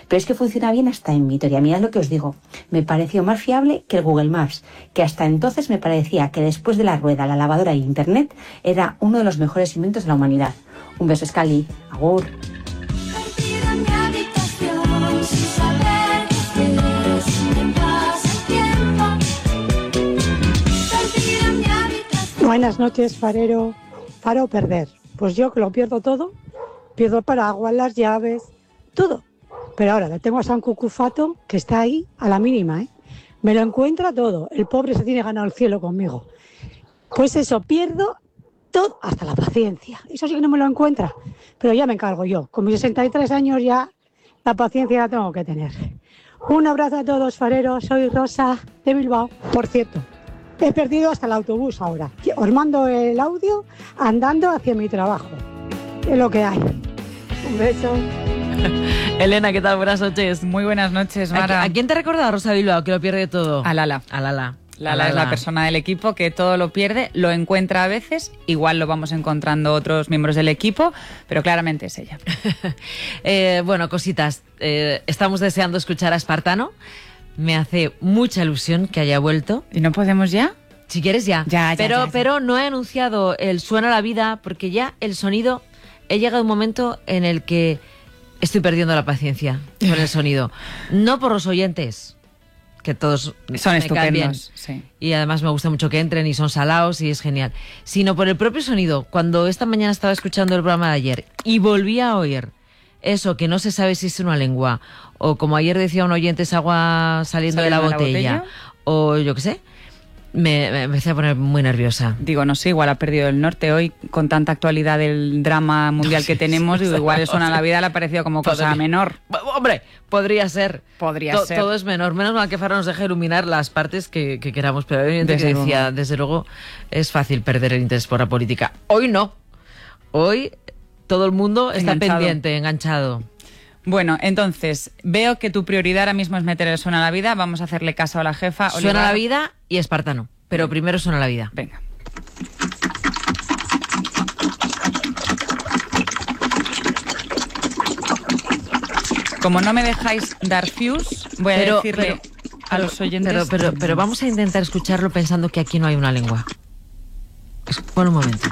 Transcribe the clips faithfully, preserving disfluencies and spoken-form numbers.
Pero es que funciona bien hasta en Vitoria. Mirad lo que os digo. Me pareció más fiable que el Google Maps, que hasta entonces me parecía que después de la rueda, la lavadora y Internet era uno de los mejores inventos de la humanidad. Un beso, Scali. Agur. Buenas noches, farero. Para o perder. Pues yo que lo pierdo todo, pierdo el paraguas, las llaves, todo. Pero ahora le tengo a San Cucufato que está ahí a la mínima, ¿eh? Me lo encuentra todo. El pobre se tiene ganado el cielo conmigo. Pues eso, pierdo todo, hasta la paciencia. Eso sí que no me lo encuentra. Pero ya me encargo yo. Con mis sesenta y tres años ya la paciencia la tengo que tener. Un abrazo a todos, fareros. Soy Rosa de Bilbao. Por cierto, he perdido hasta el autobús ahora. Os mando el audio andando hacia mi trabajo. Es lo que hay. Un beso. Elena, ¿qué tal? Buenas noches. Muy buenas noches, Mara. ¿A, ¿A quién te ha recordado Rosa Bilbao que lo pierde todo? A Lala. A Lala. Lala es la persona del equipo que todo lo pierde, lo encuentra a veces, igual lo vamos encontrando otros miembros del equipo, pero claramente es ella. eh, bueno, cositas. Eh, estamos deseando escuchar a Espartano. Me hace mucha ilusión que haya vuelto. ¿Y no podemos ya? Si quieres ya. Ya, ya, pero, ya, ya. pero no he anunciado el Suena la Vida porque ya el sonido... He llegado a un momento en el que estoy perdiendo la paciencia con el sonido. No por los oyentes, que todos son me estupendos, caen bien, sí. Y además me gusta mucho que entren y son salados y es genial, sino por el propio sonido. Cuando esta mañana estaba escuchando el programa de ayer y volví a oír eso que no se sabe si es una lengua, o como ayer decía un oyente, es agua saliendo, saliendo de la botella, de la botella, o yo qué sé, me, me empecé a poner muy nerviosa. Digo, no sé, igual ha perdido el norte hoy con tanta actualidad del drama mundial que tenemos, digo, igual eso a la vida le ha parecido como cosa podría, menor. Hombre, podría ser. Podría to, ser. Todo es menor. Menos mal que Faro nos deja iluminar las partes que, que queramos. Pero hay gente que decía, luego. desde luego, es fácil perder el interés por la política. Hoy no. Hoy todo el mundo está enganchado. pendiente, enganchado. Bueno, entonces, veo que tu prioridad ahora mismo es meter el Suena la Vida. Vamos a hacerle caso a la jefa. Suena Olivar. la Vida y Espartano. Pero primero Suena la Vida. Venga. Como no me dejáis dar views, voy a pero, decirle pero, a pero, los oyentes... Pero, pero, pero vamos a intentar escucharlo pensando que aquí no hay una lengua. Bueno, un momento.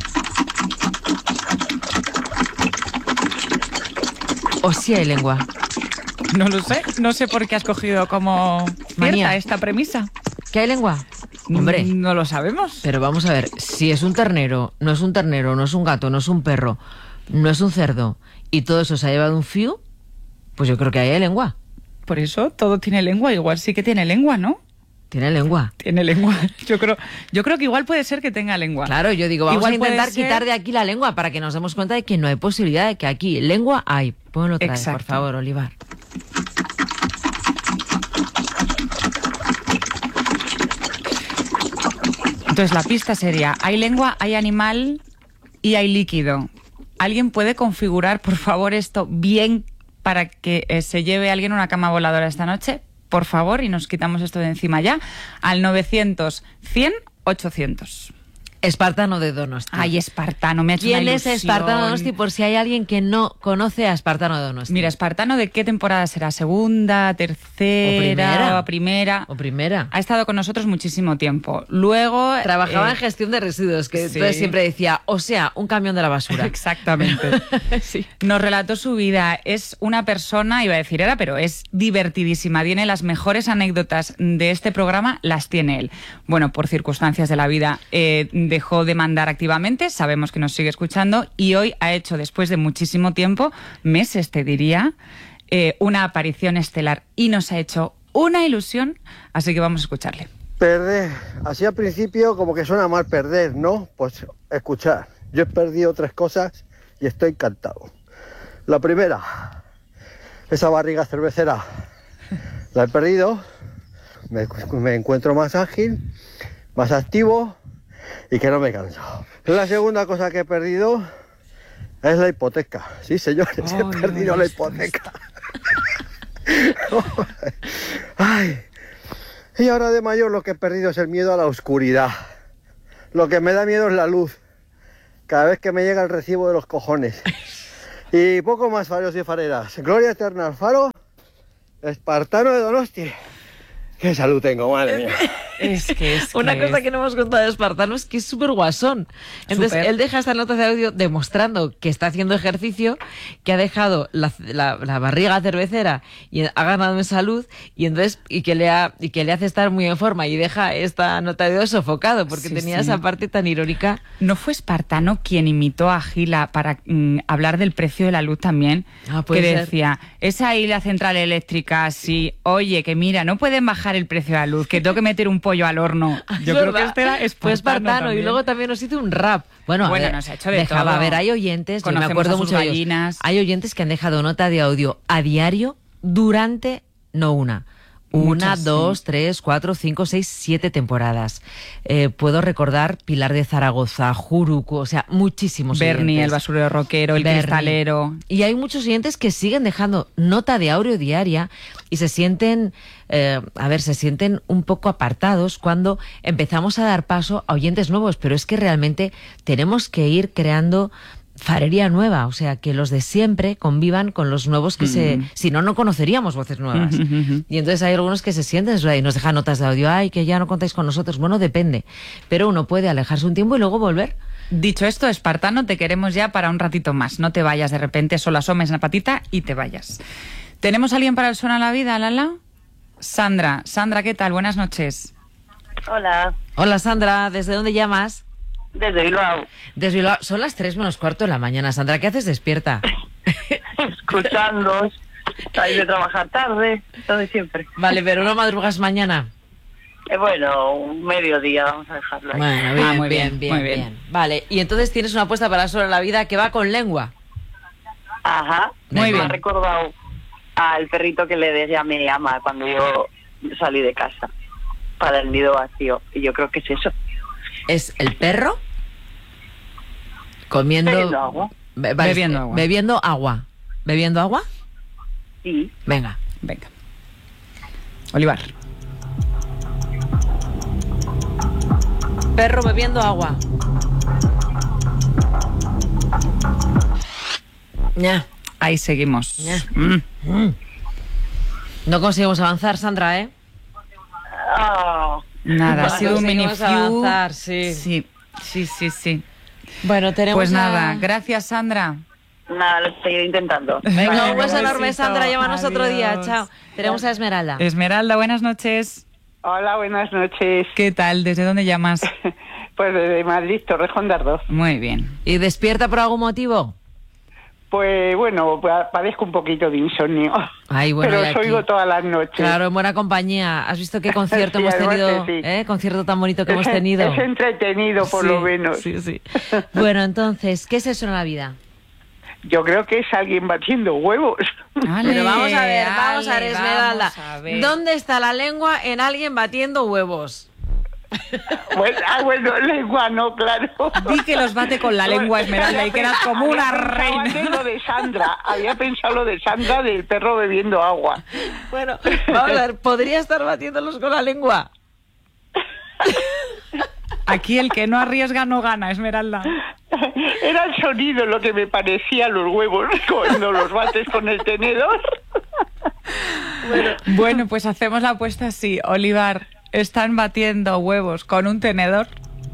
¿O sí hay lengua? No lo sé. No sé por qué has cogido como cierta esta premisa. ¿Que hay lengua? Hombre. No lo sabemos. Pero vamos a ver, si es un ternero, no es un ternero, no es un gato, no es un perro, no es un cerdo, y todo eso se ha llevado un fiu, pues yo creo que ahí hay lengua. Por eso todo tiene lengua, igual sí que tiene lengua, ¿no? Tiene lengua. Tiene lengua. Yo creo, yo creo que igual puede ser que tenga lengua. Claro, yo digo, vamos igual a intentar ser... quitar de aquí la lengua para que nos demos cuenta de que no hay posibilidad de que aquí lengua hay. Ponlo otra vez, por favor, Olivar. Entonces la pista sería, hay lengua, hay animal y hay líquido. ¿Alguien puede configurar, por favor, esto bien para que eh, se lleve alguien una cama voladora esta noche? Por favor, y nos quitamos esto de encima ya, al novecientos, cien, ochocientos. Espartano de Donosti. Ay, Espartano, me ha hecho ¿Quién una es ilusión. Espartano de Donosti? Por si hay alguien que no conoce a Espartano de Donosti. Mira, Espartano, ¿de qué temporada será? ¿Segunda, tercera, o primera? O primera? O primera. Ha estado con nosotros muchísimo tiempo. Luego... Trabajaba eh, en gestión de residuos, que sí. entonces siempre decía, o sea, un camión de la basura. Exactamente. Sí. Nos relató su vida. Es una persona, iba a decir era, pero es divertidísima. Tiene las mejores anécdotas de este programa, las tiene él. Bueno, por circunstancias de la vida, eh, dejó de mandar activamente, sabemos que nos sigue escuchando y hoy ha hecho, después de muchísimo tiempo, meses te diría, eh, una aparición estelar y nos ha hecho una ilusión, así que vamos a escucharle. Perder, así al principio como que suena mal perder, ¿no? Pues escuchar, yo he perdido tres cosas y estoy encantado. La primera, esa barriga cervecera, la he perdido, me, me encuentro más ágil, más activo, y que no me canso. La segunda cosa que he perdido es la hipoteca. Sí, señores, oh, he perdido no, la hipoteca. Ay. Y ahora de mayor lo que he perdido es el miedo a la oscuridad. Lo que me da miedo es la luz. Cada vez que me llega el recibo de los cojones. Y poco más, fareros y fareras. Gloria eterna al Faro espartano de Donosti. Qué salud tengo, madre mía. Es que es Una que cosa es... que no hemos contado de Espartano es que es súper guasón. Entonces, super. Él deja esta nota de audio demostrando que está haciendo ejercicio, que ha dejado la, la, la barriga cervecera y ha ganado en salud, y entonces y que le ha y que le hace estar muy en forma, y deja esta nota de audio sofocado, porque sí, tenía sí. esa parte tan irónica. ¿No fue Espartano quien imitó a Gila para mm, hablar del precio de la luz también? Ah, que ser. decía, esa ahí la central eléctrica, sí, oye, que mira, no pueden bajar el precio de la luz, que tengo que meter un pollo al horno. Yo creo que este era Espartano, pues Espartano y luego también nos hizo un rap. Bueno, bueno a ver, nos ha hecho de dejaba, todo. A ver, hay oyentes, yo me acuerdo mucho de ellos. Hay oyentes que han dejado nota de audio a diario durante, no una, Una, Muchas, dos, sí. tres, cuatro, cinco, seis, siete temporadas. Eh, puedo recordar Pilar de Zaragoza, Juruco, o sea, muchísimos Bernie, oyentes. el basurero rockero, el Bernie. cristalero. Y hay muchos oyentes que siguen dejando nota de audio diaria y se sienten, eh, a ver, se sienten un poco apartados cuando empezamos a dar paso a oyentes nuevos, pero es que realmente tenemos que ir creando farería nueva, o sea, que los de siempre convivan con los nuevos que mm. se... Si no, no conoceríamos voces nuevas. Mm-hmm. Y entonces hay algunos que se sienten y nos dejan notas de audio, ay, que ya no contáis con nosotros. Bueno, depende. Pero uno puede alejarse un tiempo y luego volver. Dicho esto, Espartano, te queremos ya para un ratito más. No te vayas de repente, solo asomes la patita y te vayas. ¿Tenemos a alguien para el Suena la Vida, Lala? Sandra. Sandra, ¿qué tal? Buenas noches. Hola. Hola, Sandra. ¿Desde dónde llamas? Desde Bilbao. Desde Bilbao. Son las tres menos cuarto de la mañana. Sandra, ¿qué haces despierta? Escuchándoos. Salí de trabajar tarde, todo de siempre. Vale, pero no madrugas mañana. Eh, bueno, un mediodía, vamos a dejarlo ahí. Bueno, bien, ah, muy bien, bien, bien, muy bien. bien. Vale, y entonces tienes una apuesta para Sobre la Vida que va con lengua. Ajá. Muy me bien. ha recordado al perrito que le decía me llama cuando yo salí de casa para el nido vacío. Y yo creo que es eso. ¿Es el perro? Comiendo... Bebiendo agua. Be- vale, Bebiendo agua. Bebiendo agua. ¿Bebiendo agua? Sí. Venga. Venga. Olivar. Perro bebiendo agua. Ya. Ahí seguimos. Ya. Mm. Mm. No conseguimos avanzar, Sandra, ¿eh? Oh. Nada, ha No sido un mini conseguimos avanzar, sí. Sí, sí, sí, sí. Bueno, tenemos Pues a- nada, gracias, Sandra. Nada, lo estoy intentando. Venga, Vale, un beso un enorme, besito. Sandra. Llámanos otro día. Adiós. Chao. Tenemos a Esmeralda. Esmeralda, buenas noches. Hola, buenas noches. ¿Qué tal? ¿Desde dónde llamas? Pues desde Madrid, Torrejón de Ardoz. Muy bien. ¿Y despierta por algún motivo? Pues bueno, pa- padezco un poquito de insomnio. Ay, bueno, pero y os aquí- oigo todas las noches. Claro, en buena compañía. ¿Has visto qué concierto Sí, hemos además tenido? que sí. ¿Eh? Concierto tan bonito que hemos Es- tenido. Es entretenido, por Sí, lo menos. Sí, sí. Bueno, entonces, ¿qué es eso en la vida? Yo creo que es alguien batiendo huevos. Ale, Pero vamos a ver, vamos a ver, ale, Esmeralda. vamos a ver. ¿Dónde está la lengua en alguien batiendo huevos? Bueno, ah, bueno, lengua no, claro. Di que los bate con la lengua, Esmeralda, y que eras como una Había pensado reina. antes lo de Sandra, había pensado lo de Sandra del perro bebiendo agua. Bueno, vamos a ver, ¿podría estar batiéndolos con la lengua? Aquí el que no arriesga no gana, Esmeralda. Era el sonido lo que me parecía los huevos cuando los bates con el tenedor. Bueno, pues hacemos la apuesta así. Olivar, ¿están batiendo huevos con un tenedor?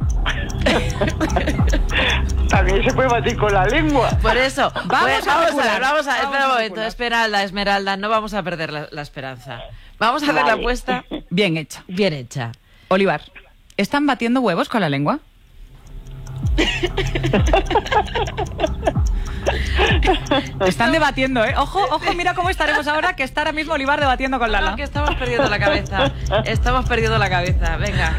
También se puede batir con la lengua. Por eso, Vamos pues, a vamos a calcular, ver, vamos a vamos espera a un momento, calcular. Esmeralda, Esmeralda, no vamos a perder la, la esperanza. Vamos a hacer la Vale. apuesta Bien hecha. bien hecha. Olivar, ¿están batiendo huevos con la lengua? Están debatiendo, ¿eh? Ojo, ojo, mira cómo estaremos ahora, que está ahora mismo Olivar debatiendo con Lala. No, que estamos perdiendo la cabeza. Estamos perdiendo la cabeza. Venga.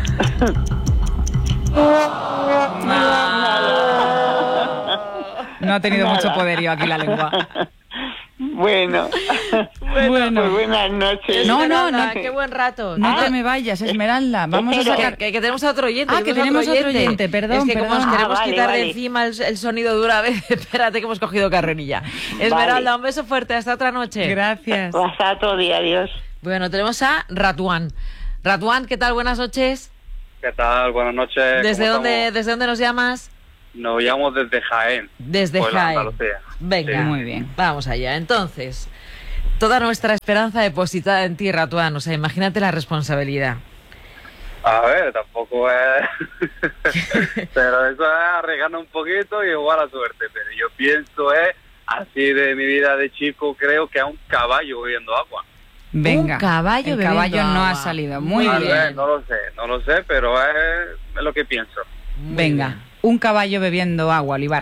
No ha tenido Nada. mucho poderío aquí la lengua. Bueno, Bueno. pues buenas noches. No, no, Esmeralda, no. qué buen rato. No Ah, te me vayas, Esmeralda. Vamos a Pero- sacar... Que, que tenemos a otro oyente. Ah, que tenemos otro oyente, perdón, Es que como perdón. nos queremos Ah, vale, quitar de vale. encima el, el sonido de una vez, espérate que hemos cogido carrerilla. Esmeralda, un beso fuerte, hasta otra noche. Gracias. Hasta otro día, adiós. Bueno, tenemos a Ratuán. Ratuán, ¿qué tal? Buenas noches. ¿Qué tal? Buenas noches. ¿Desde ¿Cómo dónde, estamos? ¿Desde dónde nos llamas? Nos llamamos desde Jaén. Desde Puebla, Jaén. Andalucía. Venga, Sí. Muy bien. vamos allá. Entonces, toda nuestra esperanza depositada en ti, Ratuán. O sea, imagínate la responsabilidad. A ver, tampoco es... pero eso es arriesgando un poquito y igual a suerte. Pero yo pienso es, así de mi vida de chico, creo que es un caballo bebiendo agua. Venga, un caballo el bebiendo caballo no agua. ha salido. Muy A bien. ver, no lo sé, no lo sé, pero es, es lo que pienso. Muy Venga, bien. un caballo bebiendo agua, Olivar.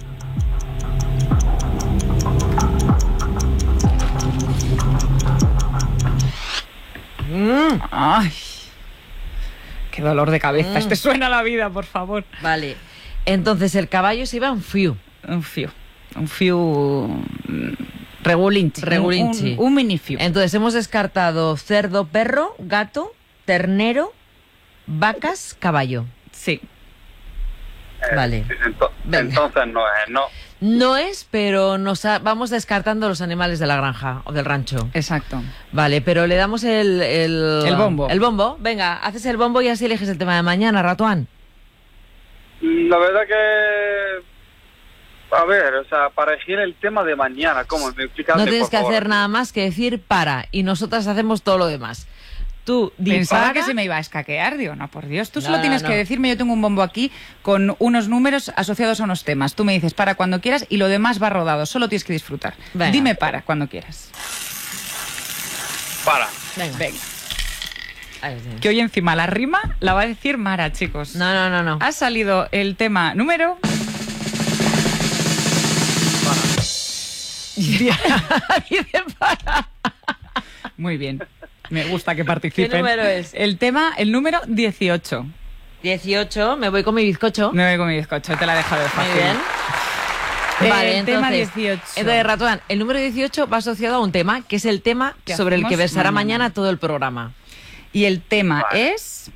Mm. Ay, qué dolor de cabeza. Mm. Este suena a la vida, por favor. Vale. Entonces el caballo se iba un fiu. Un fiu. Un fiu... mm, Regulinchi. Regulinchi. Un, un, un mini fiu. Entonces hemos descartado cerdo, perro, gato, ternero, vacas, caballo. Sí. Eh, Vale. ento- Venga. entonces no es, no. No es, pero nos ha- vamos descartando los animales de la granja o del rancho. Exacto. Vale, pero le damos el... El, El bombo. El bombo. Venga, haces el bombo y así eliges el tema de mañana, Ratuán. La verdad que... A ver, o sea, para elegir el tema de mañana, ¿cómo? ¿Me explicas, No tienes por que favor? hacer nada más que decir para y nosotras hacemos todo lo demás. Tú Pensaba dispara. que se me iba a escaquear, digo, no, por Dios. Tú solo No, tienes no. que decirme, yo tengo un bombo aquí con unos números asociados a unos temas. Tú me dices para cuando quieras y lo demás va rodado, solo tienes que disfrutar. Venga. Dime para cuando quieras. Para. Venga. Venga. Ahí tienes. Que hoy encima la rima la va a decir Mara, chicos. No, no, no, no. Ha salido el tema número... Dice para. Muy bien. Me gusta que participen. ¿Qué número es? El tema, el número dieciocho. dieciocho, me voy con mi bizcocho. Me voy con mi bizcocho, te la he dejado de Muy fácil. bien. El Vale, tema entonces, dieciocho. entonces, Ratuán, el número dieciocho va asociado a un tema, que es el tema ¿Qué sobre el que hacemos versará mañana? mañana todo el programa. Y el tema Vale. es...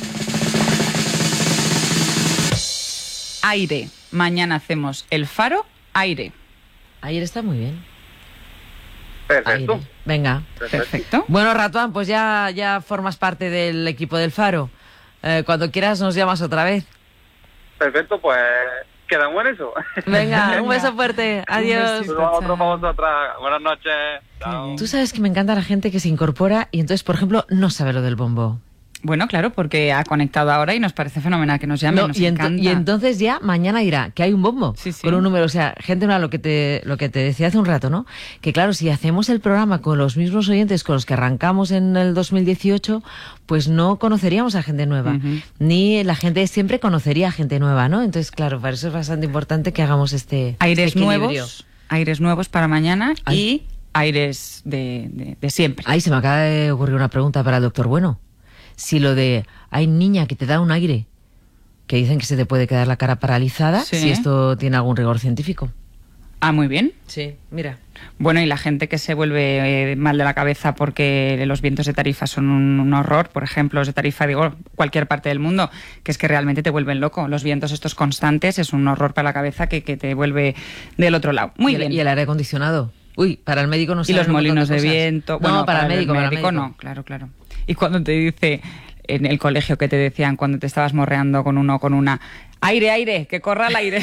Aire. Mañana hacemos el faro, aire. Ayer está muy bien. Perfecto. Aire. Venga. Perfecto. Bueno, Ratuán, pues ya, ya formas parte del equipo del Faro. Eh, cuando quieras nos llamas otra vez. Perfecto, pues quedamos en eso. Venga, un beso fuerte. Adiós. besito. Pues otro para vosotras. Buenas noches. Chao. Tú sabes que me encanta la gente que se incorpora y entonces, por ejemplo, no sabe lo del bombo. Bueno, claro, porque ha conectado ahora y nos parece fenomenal que nos llame, No, nos y, ento- encanta. y entonces ya mañana dirá que hay un bombo Sí, sí. con un número. O sea, gente, no, lo que te lo que te decía hace un rato, ¿no? Que claro, si hacemos el programa con los mismos oyentes con los que arrancamos en el dos mil dieciocho, pues no conoceríamos a gente nueva. Ujú. Ni la gente siempre conocería a gente nueva, ¿no? Entonces, claro, para eso es bastante importante que hagamos este Aires este equilibrio. nuevos, aires nuevos para mañana Ay. y aires de, de- de siempre. Ay, se me acaba de ocurrir una pregunta para el doctor Bueno. Si lo de, hay niña que te da un aire, que dicen que se te puede quedar la cara paralizada, Sí. si esto tiene algún rigor científico. Ah, muy bien. Sí, mira. Bueno, y la gente que se vuelve eh, mal de la cabeza porque los vientos de Tarifa son un, un horror, por ejemplo, los de Tarifa, digo, cualquier parte del mundo, que es que realmente te vuelven loco. Los vientos estos constantes es un horror para la cabeza que, que te vuelve del otro lado. Muy y el, bien. y el aire acondicionado. Uy, para el médico no Y saben los un montón molinos de, cosas. viento. No, Bueno, para, el médico, para el médico. no, claro, claro. Y cuando te dice en el colegio que te decían cuando te estabas morreando con uno o con una, aire, aire, que corra el aire.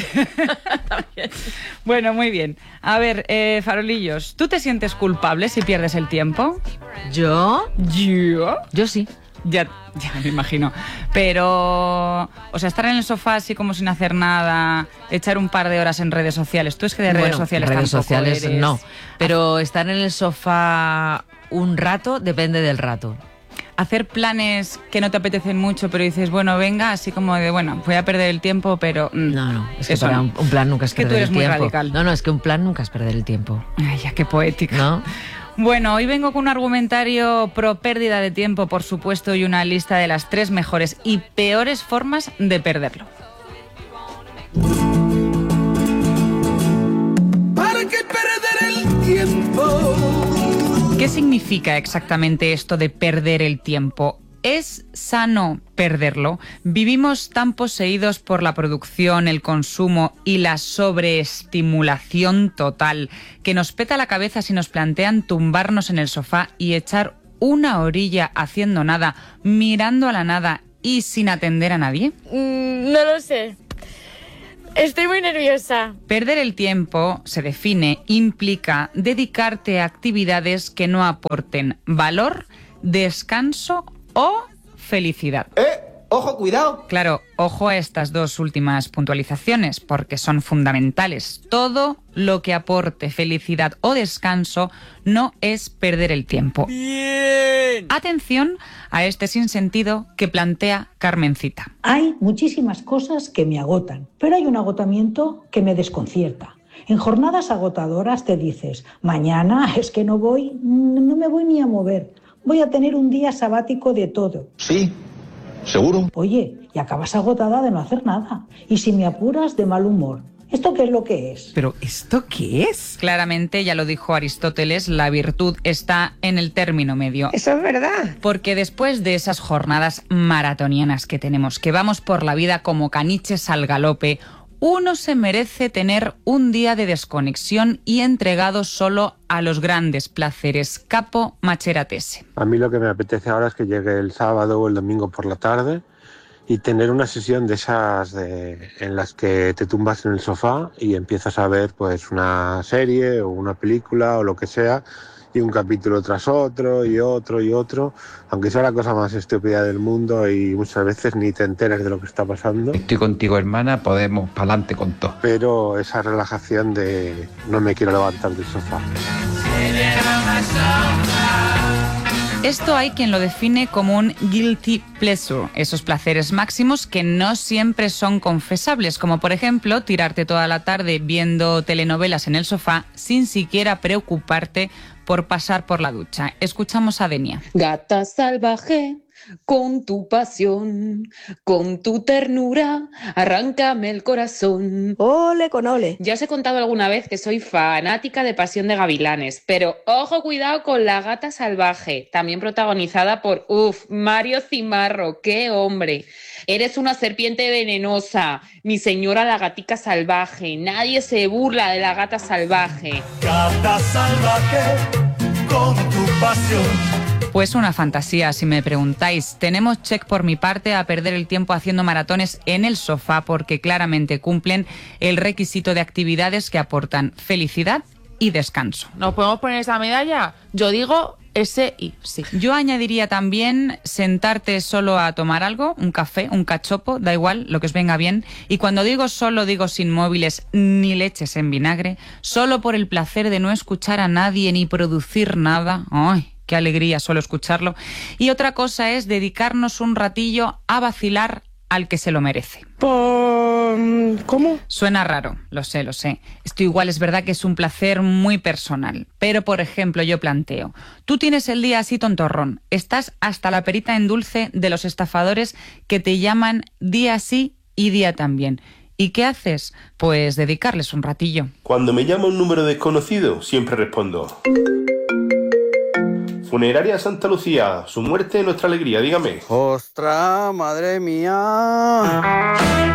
Bueno, muy bien. A ver, eh, farolillos, ¿tú te sientes culpable si pierdes el tiempo? ¿Yo? Yo. Yo sí. Ya, ya me imagino. Pero, o sea, estar en el sofá así como sin hacer nada, echar un par de horas en redes sociales. Tú es que de redes Bueno, sociales redes tampoco sociales eres. no. Pero estar en el sofá un rato depende del rato. Hacer planes que no te apetecen mucho, pero dices, bueno, venga, así como de, bueno, voy a perder el tiempo, pero... mm, No, no, es que eso para no. un, un plan nunca es, Es que tú perder eres el muy tiempo. radical. No, no, es que un plan nunca es perder el tiempo. Ay, ya, qué poética. ¿No? Bueno, hoy vengo con un argumentario pro pérdida de tiempo, por supuesto, y una lista de las tres mejores y peores formas de perderlo. ¿Para qué perder el tiempo? ¿Qué significa exactamente esto de perder el tiempo? ¿Es sano perderlo? ¿Vivimos tan poseídos por la producción, el consumo y la sobreestimulación total que nos peta la cabeza si nos plantean tumbarnos en el sofá y echar una orilla haciendo nada, mirando a la nada y sin atender a nadie? Mm, no lo sé. Estoy muy nerviosa. Perder el tiempo, se define, implica dedicarte a actividades que no aporten valor, descanso o felicidad. ¡Eh! ¡Ojo, cuidado! Claro, ojo a estas dos últimas puntualizaciones, porque son fundamentales. Todo lo que aporte felicidad o descanso no es perder el tiempo. ¡Bien! Atención a este sinsentido que plantea Carmencita. Hay muchísimas cosas que me agotan, pero hay un agotamiento que me desconcierta. En jornadas agotadoras te dices, mañana es que no voy, no me voy ni a mover. Voy a tener un día sabático de todo. Sí. ¿Seguro? Oye, y acabas agotada de no hacer nada. Y si me apuras, de mal humor. ¿Esto qué es lo que es? ¿Pero esto qué es? Claramente, ya lo dijo Aristóteles, la virtud está en el término medio. Eso es verdad. Porque después de esas jornadas maratonianas que tenemos, que vamos por la vida como caniches al galope, uno se merece tener un día de desconexión y entregado solo a los grandes placeres. Capo Macheratese. A mí lo que me apetece ahora es que llegue el sábado o el domingo por la tarde y tener una sesión de esas de, en las que te tumbas en el sofá y empiezas a ver pues una serie o una película o lo que sea, y un capítulo tras otro y otro y otro, aunque sea la cosa más estúpida del mundo y muchas veces ni te enteras de lo que está pasando. Estoy contigo, hermana, podemos pa'lante con todo. Pero esa relajación de no me quiero levantar del sofá. Esto hay quien lo define como un guilty pleasure, esos placeres máximos que no siempre son confesables, como por ejemplo tirarte toda la tarde viendo telenovelas en el sofá sin siquiera preocuparte por pasar por la ducha. Escuchamos a Denia. Gata salvaje, con tu pasión, con tu ternura, arráncame el corazón. Ole con ole. Ya os he contado alguna vez que soy fanática de Pasión de Gavilanes, pero ojo, cuidado con La Gata Salvaje, también protagonizada por, uff, Mario Cimarro, qué hombre. Eres una serpiente venenosa, mi señora la gatica salvaje, nadie se burla de la gata salvaje. Gata salvaje, con tu pasión. Pues una fantasía, si me preguntáis. Tenemos check por mi parte a perder el tiempo haciendo maratones en el sofá porque claramente cumplen el requisito de actividades que aportan felicidad y descanso. ¿Nos podemos poner esa medalla? Yo digo ese y sí. Yo añadiría también sentarte solo a tomar algo, un café, un cachopo, da igual, lo que os venga bien. Y cuando digo solo, digo sin móviles ni leches en vinagre, solo por el placer de no escuchar a nadie ni producir nada. ¡Ay! Qué alegría solo escucharlo. Y otra cosa es dedicarnos un ratillo a vacilar al que se lo merece. ¿Cómo? Suena raro, lo sé, lo sé. Esto igual es verdad que es un placer muy personal. Pero, por ejemplo, yo planteo, tú tienes el día así tontorrón, estás hasta la perita en dulce de los estafadores que te llaman día sí y día también. ¿Y qué haces? Pues dedicarles un ratillo. Cuando me llama un número desconocido, siempre respondo: Funeraria Santa Lucía, su muerte, nuestra alegría, dígame. ¡Ostras, madre mía!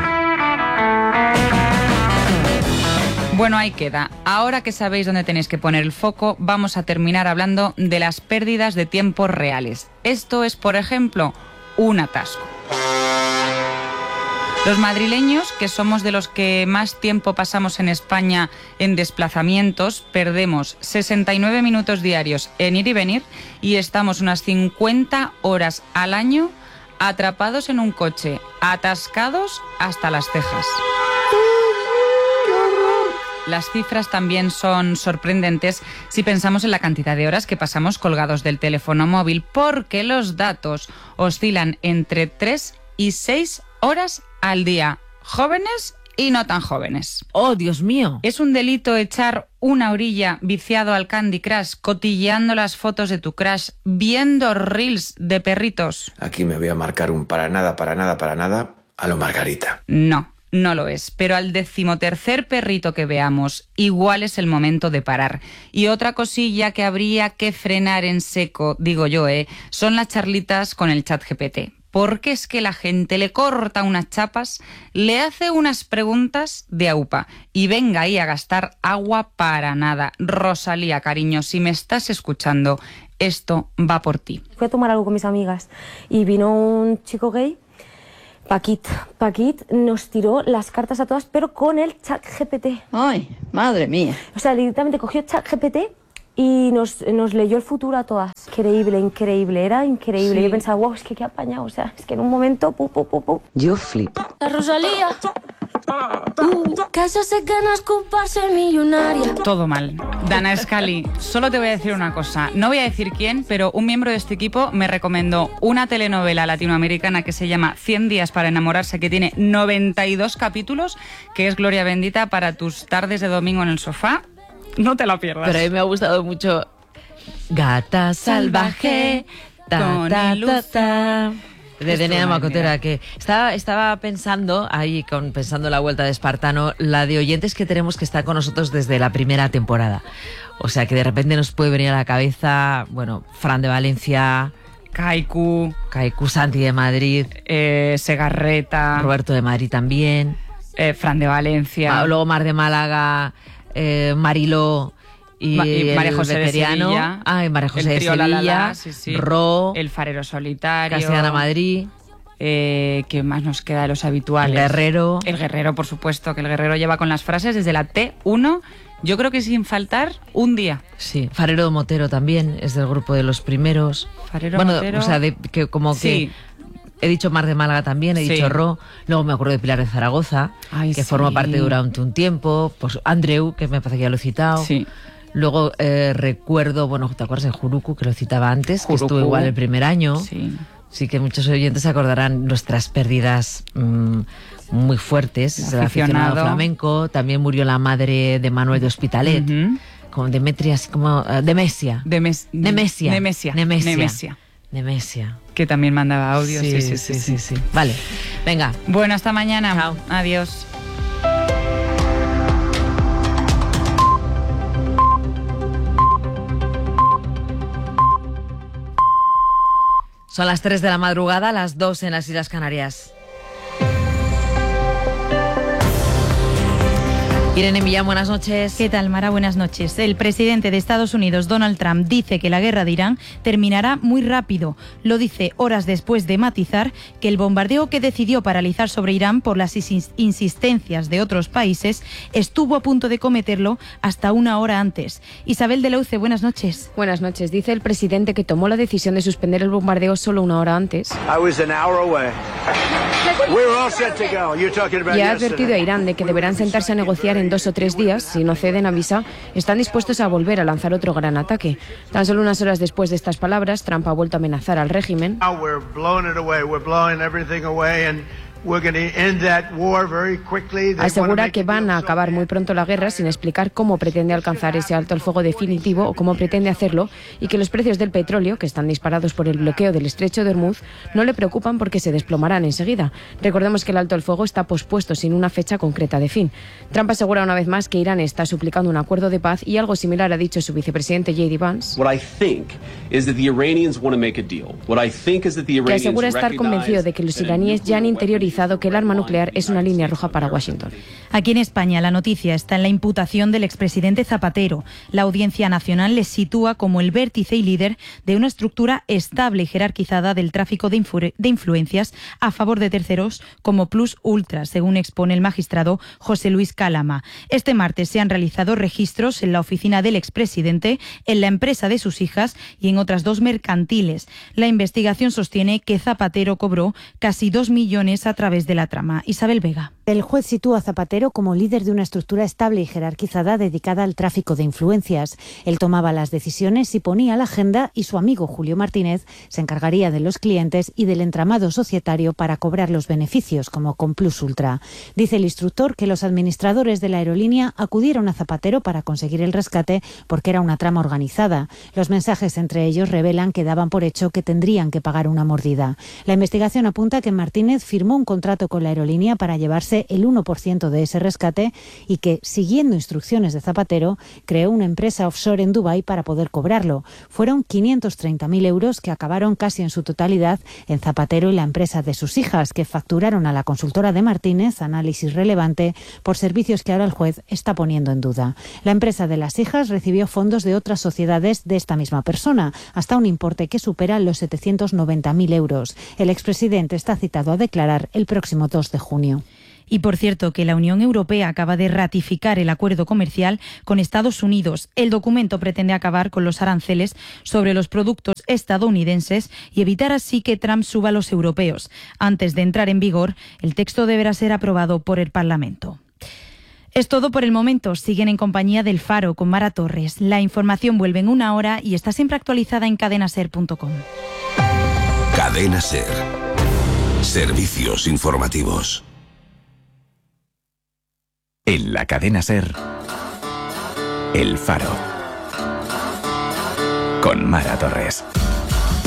Bueno, ahí queda. Ahora que sabéis dónde tenéis que poner el foco, vamos a terminar hablando de las pérdidas de tiempos reales. Esto es, por ejemplo, un atasco. Los madrileños, que somos de los que más tiempo pasamos en España en desplazamientos, perdemos sesenta y nueve minutos diarios en ir y venir y estamos unas cincuenta horas al año atrapados en un coche, atascados hasta las cejas. Las cifras también son sorprendentes si pensamos en la cantidad de horas que pasamos colgados del teléfono móvil, porque los datos oscilan entre tres y seis horas al día, jóvenes y no tan jóvenes. ¡Oh, Dios mío! Es un delito echar una orilla viciado al Candy Crush, cotilleando las fotos de tu crush, viendo reels de perritos. Aquí me voy a marcar un para nada, para nada, para nada a lo Margarita. No, no lo es, pero al decimotercer perrito que veamos, igual es el momento de parar. Y otra cosilla que habría que frenar en seco, digo yo, ¿eh? son las charlitas con el chat G P T. Porque es que la gente le corta unas chapas, le hace unas preguntas de aupa y venga ahí a gastar agua para nada. Rosalía, cariño, si me estás escuchando, esto va por ti. Fui a tomar algo con mis amigas y vino un chico gay Paquit, Paquit nos tiró las cartas a todas, pero con el ChatGPT. Ay, madre mía. O sea, directamente cogió ChatGPT y nos, nos leyó el futuro a todas. Increíble, increíble, era increíble. Sí. Yo pensaba, wow, es que qué apañado, o sea, es que en un momento, pu, pu, pu, pu. Yo flipo. La Rosalía, uh, que se hace ganas culparse millonaria. Todo mal. Dana Scully, solo te voy a decir una cosa. No voy a decir quién, pero un miembro de este equipo me recomendó una telenovela latinoamericana que se llama cien días para enamorarse, que tiene noventa y dos capítulos, que es gloria bendita para tus tardes de domingo en el sofá. No te lo pierdas. Pero a mí me ha gustado mucho Gata salvaje, ta, ta, ta, ta, de Denea Macotera, que estaba, estaba pensando ahí, con, pensando la vuelta de Espartano, la de oyentes que tenemos que estar con nosotros desde la primera temporada. O sea, que de repente nos puede venir a la cabeza, bueno, Fran de Valencia, Kaiku, Kaiku Santi de Madrid, eh, Segarreta, Roberto de Madrid también, eh, Fran de Valencia, ah, luego Mar de Málaga, eh, Mariló y, Ma y María José de Sevilla, ah, y María José de Sevilla, la, la, la, sí, sí. Ro, El Farero Solitario, Castellana Madrid. Eh, ¿Qué más nos queda de los habituales? El Guerrero. El Guerrero, por supuesto, que el Guerrero lleva con las frases desde la T uno, yo creo que sin faltar un día. Sí, Farero Motero también es del grupo de los primeros. Farero bueno, Motero. O sea, de, que como sí. que he dicho Mar de Málaga también, he sí. dicho Ro, luego me acuerdo de Pilar de Zaragoza, Ay, que sí. forma parte durante un tiempo, pues Andreu, que me parece que ya lo he citado. Sí. Luego eh, recuerdo, bueno, ¿te acuerdas de Juruku, que lo citaba antes? Juruku. Que estuvo igual el primer año. Sí. Sí, que muchos oyentes se acordarán nuestras pérdidas mmm, muy fuertes. El aficionado. aficionado flamenco. También murió la madre de Manuel de Hospitalet. Uh-huh. Como Demetria, así como uh, Demesia. Demes Nemesia. Nemesia. Nemesia. Nemesia. Nemesia. Que también mandaba audios. Sí sí sí, sí, sí, sí, sí. Vale, venga. Bueno, hasta mañana. Chao. Adiós. Son las tres de la madrugada, las dos en las Islas Canarias. Irene Millán, buenas noches. ¿Qué tal, Mara? Buenas noches. El presidente de Estados Unidos, Donald Trump, dice que la guerra de Irán terminará muy rápido. Lo dice horas después de matizar que el bombardeo que decidió paralizar sobre Irán por las insistencias de otros países estuvo a punto de cometerlo hasta una hora antes. Isabel de Leuce, buenas noches. Buenas noches. Dice el presidente que tomó la decisión de suspender el bombardeo solo una hora antes. Y ha advertido a Irán de que deberán sentarse a negociar en dos o tres días. Si no ceden, avisa, están dispuestos a volver a lanzar otro gran ataque. Tan solo unas horas después de estas palabras, Trump ha vuelto a amenazar al régimen. Asegura que van a acabar muy pronto la guerra sin explicar cómo pretende alcanzar ese alto el fuego definitivo o cómo pretende hacerlo, y que los precios del petróleo, que están disparados por el bloqueo del estrecho de Hormuz, no le preocupan porque se desplomarán enseguida. Recordemos que el alto el fuego está pospuesto sin una fecha concreta de fin. Trump asegura una vez más que Irán está suplicando un acuerdo de paz, y algo similar ha dicho su vicepresidente J D Vance, que asegura estar convencido de que los iraníes ya han interiorizado que el arma nuclear es una línea roja para Washington. Aquí en España la noticia está en la imputación del expresidente Zapatero. La Audiencia Nacional le sitúa como el vértice y líder de una estructura estable y jerarquizada del tráfico de, influ- de influencias a favor de terceros como Plus Ultra, según expone el magistrado José Luis Calama. Este martes se han realizado registros en la oficina del expresidente, en la empresa de sus hijas y en otras dos mercantiles. La investigación sostiene que Zapatero cobró casi dos millones a través de la trama. Isabel Vega. El juez sitúa a Zapatero como líder de una estructura estable y jerarquizada dedicada al tráfico de influencias. Él tomaba las decisiones y ponía la agenda, y su amigo Julio Martínez se encargaría de los clientes y del entramado societario para cobrar los beneficios, como con Plus Ultra. Dice el instructor que los administradores de la aerolínea acudieron a Zapatero para conseguir el rescate porque era una trama organizada. Los mensajes entre ellos revelan que daban por hecho que tendrían que pagar una mordida. La investigación apunta que Martínez firmó un contrato con la aerolínea para llevarse el uno por ciento de ese rescate y que, siguiendo instrucciones de Zapatero, creó una empresa offshore en Dubái para poder cobrarlo. Fueron quinientos treinta mil euros que acabaron casi en su totalidad en Zapatero y la empresa de sus hijas, que facturaron a la consultora de Martínez, Análisis Relevante, por servicios que ahora el juez está poniendo en duda. La empresa de las hijas recibió fondos de otras sociedades de esta misma persona, hasta un importe que supera los setecientos noventa mil euros. El expresidente está citado a declarar el el próximo dos de junio. Y por cierto, que la Unión Europea acaba de ratificar el acuerdo comercial con Estados Unidos. El documento pretende acabar con los aranceles sobre los productos estadounidenses y evitar así que Trump suba a los europeos. Antes de entrar en vigor, el texto deberá ser aprobado por el Parlamento. Es todo por el momento. Siguen en compañía del Faro con Mara Torres. La información vuelve en una hora y está siempre actualizada en cadena ser punto com. Cadena Ser. Servicios informativos. En la cadena Ser, El Faro, con Mara Torres.